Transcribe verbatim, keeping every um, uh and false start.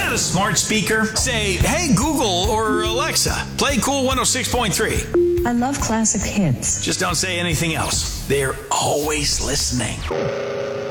got a smart speaker? Say, hey Google or Alexa, play Cool one oh six point three. I love classic hits. Just don't say anything else. They're always listening.